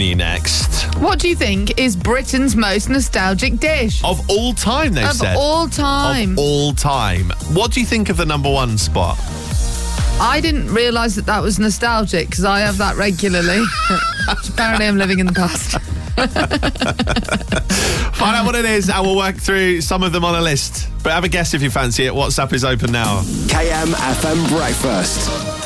Germany next. What do you think is Britain's most nostalgic dish? Of all time, they've said. Of all time. Of all time. What do you think of the number one spot? I didn't realise that was nostalgic because I have that regularly. Apparently I'm living in the past. Find out what it is and we'll work through some of them on a list. But have a guess if you fancy it. WhatsApp is open now. KM FM Breakfast.